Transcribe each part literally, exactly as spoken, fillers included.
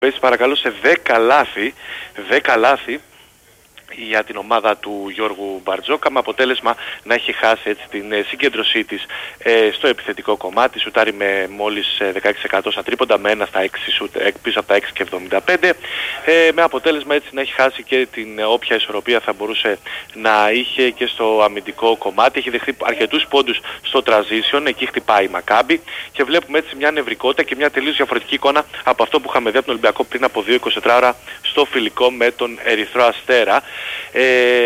Παίζει παρακαλώ σε δέκα λάθη, δέκα λάθη για την ομάδα του Γιώργου Μπαρτζόκα, με αποτέλεσμα να έχει χάσει έτσι την ε, συγκέντρωσή της ε, στο επιθετικό κομμάτι. Σουτάρει με μόλις ε, δεκαέξι τοις εκατό στα τρίποντα, με ένα στα έξι σουτ, ε, πίσω από τα έξι και εβδομήντα πέντε, ε, με αποτέλεσμα έτσι να έχει χάσει και την ε, όποια ισορροπία θα μπορούσε να είχε και στο αμυντικό κομμάτι. Έχει δεχτεί αρκετούς πόντους στο transition, εκεί χτυπάει η Μακάμπι και βλέπουμε έτσι μια νευρικότητα και μια τελείως διαφορετική εικόνα από αυτό που είχαμε δει από τον Ολυμπιακό πριν από δύο είκοσι τέσσερις ώρα στο φιλικό με τον Ερυθρό Αστέρα. Ε,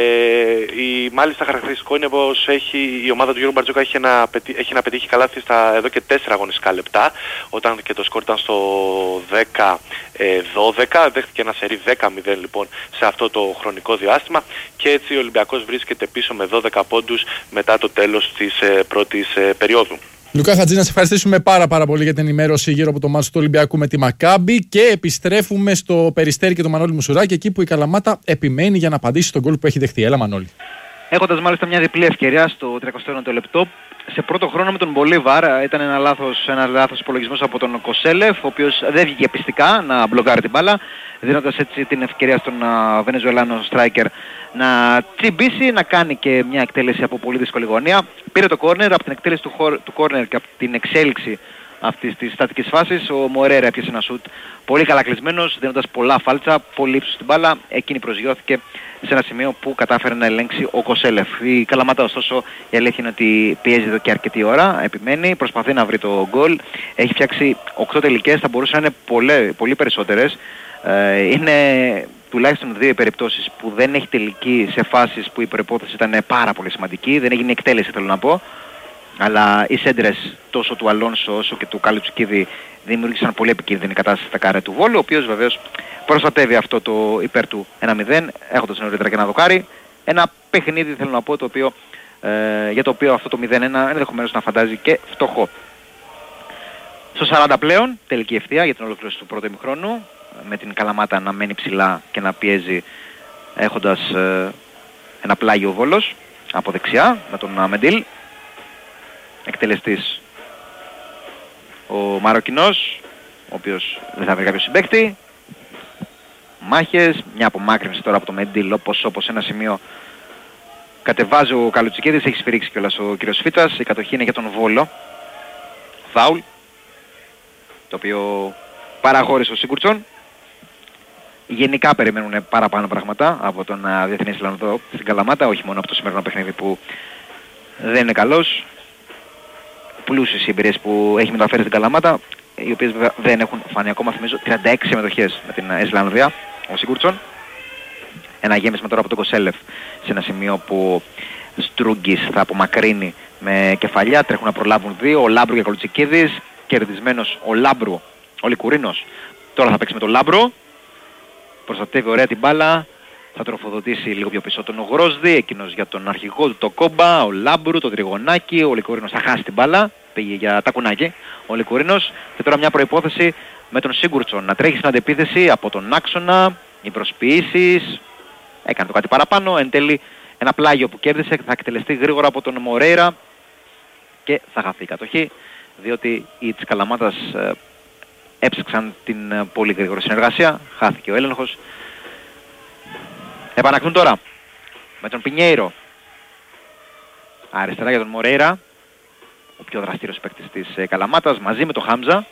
η, μάλιστα χαρακτηριστικό είναι πως έχει, η ομάδα του Γιώργου Μπαρτζόκα έχει να, έχει να πετύχει καλάθι στα εδώ και τέσσερα αγωνιστικά λεπτά, όταν και το σκορ ήταν στο δέκα δώδεκα, δέχτηκε ένα σερί δέκα μηδέν λοιπόν σε αυτό το χρονικό διάστημα και έτσι ο Ολυμπιακός βρίσκεται πίσω με δώδεκα πόντους μετά το τέλος της ε, πρώτης ε, περίοδου. Λουκά Χατζή, να σε ευχαριστήσουμε πάρα πάρα πολύ για την ενημέρωση γύρω από το μάτσο του Ολυμπιακού με τη Μακάμπι και επιστρέφουμε στο Περιστέρι και το Μανώλη Μουσουράκη, εκεί που η Καλαμάτα επιμένει για να απαντήσει στον γκολ που έχει δεχτεί. Έλα Μανώλη. Έχοντας μάλιστα μια διπλή ευκαιρία στο τριακοστό ένατο λεπτό, σε πρώτο χρόνο με τον Μπολίβαρ ήταν ένα λάθος, ένα λάθος υπολογισμός από τον Κοσέλεφ, ο οποίος δεν βγήκε πιστικά να μπλοκάρει την μπάλα, δίνοντας έτσι την ευκαιρία στον uh, Βενεζουελάνο striker να τσιμπήσει, να κάνει και μια εκτέλεση από πολύ δύσκολη γωνία. Πήρε το κόρνερ, από την εκτέλεση του, χορ, του κόρνερ και από την εξέλιξη αυτής της στατικής φάσης, ο Μορέρα έπιασε ένα σουτ πολύ καλά κλεισμένος, δίνοντας πολλά φάλτσα, πολύ ύψος στην μπάλα, εκείνη προσγειώθηκε σε ένα σημείο που κατάφερε να ελέγξει ο Κοσέλεφ. Η Καλαμάτα ωστόσο η αλήθεια είναι ότι πιέζει εδώ και αρκετή ώρα, επιμένει, προσπαθεί να βρει το γκολ, έχει φτιάξει οκτώ τελικές, θα μπορούσαν να είναι πολλές, πολύ περισσότερες. Ε, είναι τουλάχιστον δύο περιπτώσεις που δεν έχει τελική σε φάσεις που η προϋπόθεση ήταν πάρα πολύ σημαντική, δεν έγινε εκτέλεση θέλω να πω. Αλλά οι σέντρες τόσο του Αλόνσο όσο και του Καλουτσικίδη δημιούργησαν πολύ επικίνδυνη κατάσταση στα κάρια του Βόλου, ο οποίος βεβαίως προστατεύει αυτό το υπέρ του ένα μηδέν, έχοντας νωρίτερα και ένα δοκάρι. Ένα παιχνίδι θέλω να πω το οποίο, ε, για το οποίο αυτό το μηδέν ένα ενδεχομένως να φαντάζει και φτωχό. Στο σαράντα πλέον, τελική ευθεία για την ολοκλήρωση του πρώτου ημιχρόνου, με την Καλαμάτα να μένει ψηλά και να πιέζει έχοντας ε, ένα πλάγιο Βόλος από δεξιά με τον Αμεντήλ. Εκτελεστής ο Μαροκινός, ο οποίος δεν θα βρει κάποιο συμπαίκτη. Μάχες, μια απομάκρυνση τώρα από το Μεντήλ, όπως όπως ένα σημείο κατεβάζει ο Καλουτσικίδης, έχει σφυρίξει κιόλας ο κύριος Φίτας, η κατοχή είναι για τον Βόλο. Φάουλ, το οποίο παραχώρησε ο Σίγκουρτσον. Γενικά περιμένουν παραπάνω πράγματα από τον uh, Διεθνή Ισλανδό στην Καλαμάτα, όχι μόνο από το σημερινό παιχνίδι που δεν είναι καλός. Πλούσιες οι εμπειρίες που έχει μεταφέρει στην Καλαμάτα, οι οποίες βέβαια δεν έχουν φανεί ακόμα, θυμίζω, τριάντα έξι συμμετοχές με την Ισλανδία, ο Σίγκουρτσον. Ένα γέμισμα τώρα από τον Κοσέλεφ σε ένα σημείο που Στρούγκης θα απομακρύνει με κεφαλιά, τρέχουν να προλάβουν δύο, ο Λάμπρου και ο Καλουτσικίδης, κερδισμένος ο Λάμπρου, ο Λικουρίνος, τώρα θα παίξει με τον Λάμπρου, προστατεύει ωραία την μπάλα, θα τροφοδοτήσει λίγο πιο πίσω τον Γρόσδη, εκείνος για τον αρχηγό του το Κόμπα, ο Λάμπρου, το Τριγωνάκι, ο Λικουρίνος θα χάσει την μπάλα, πήγε για τα κουνάκι ο Λικουρίνος και τώρα μια προϋπόθεση με τον Σίγκουρτσον να τρέχει στην αντεπίθεση από τον άξονα, οι προσποιήσεις, έκανε το κάτι παραπάνω, εν τέλει ένα πλάγιο που κέρδισε θα εκτελεστεί γρήγορα από τον Μορέιρα και θα χαθεί η κατοχή, διότι οι της Καλαμάτας ε, έψαξαν την ε, πολύ γρήγορη συνεργασία, χάθηκε ο έλεγχος. Επανακτούν τώρα με τον Πινιέιρο. Αριστερά για τον Μορέιρα, ο πιο δραστήριος παίκτης της ε, Καλαμάτας, μαζί με τον Χάμζα.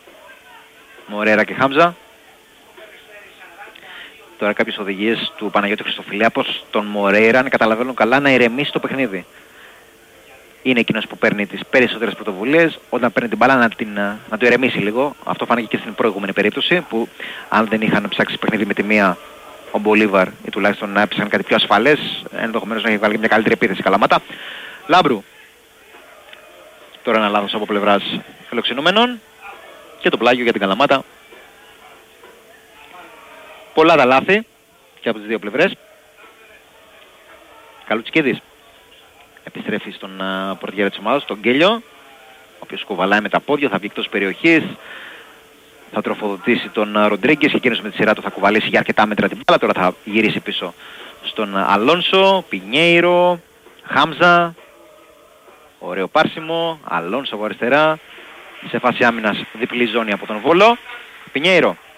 Μορέιρα και Χάμζα. Τώρα κάποιες οδηγίες του Παναγιώτη Χριστοφιλέα πως τον Μορέιρα, αν καταλαβαίνουν καλά, να ηρεμήσει το παιχνίδι. Είναι εκείνος που παίρνει τις περισσότερες πρωτοβουλίες, όταν παίρνει την μπάλα να, την, να το ηρεμήσει λίγο. Αυτό φάνηκε και στην προηγούμενη περίπτωση, που αν δεν είχαν ψάξει παιχνίδι με τη μία ο Μπολίβαρ ή τουλάχιστον να έψαχναν κάτι πιο ασφαλές, ενδεχομένως να έχει βάλει μια καλύτερη επίθεση Καλαμάτα. Λάμπρου. Τώρα ένα λάθος από πλευράς φιλοξενούμενων και το πλάγιο για την Καλαμάτα. Πολλά τα λάθη και από τις δύο πλευρές. Καλουτσικίδης επιστρέφει στον uh, πορτιέρα της ομάδας, τον Γκέλιο, ο οποίος κουβαλάει με τα πόδια, θα βγει εκτός περιοχής, θα τροφοδοτήσει τον uh, Ροντρίγκες και εκείνος με τη σειρά του θα κουβαλήσει για αρκετά μέτρα την μπάλα. Τώρα θα γυρίσει πίσω στον uh, Αλόνσο, Πινιέιρο, Χάμζα, ωραίο πάρσιμο, Αλόνσο από αριστερά, σε φάση άμυνας διπλή ζώνη από τον Βόλο. Πινιέιρο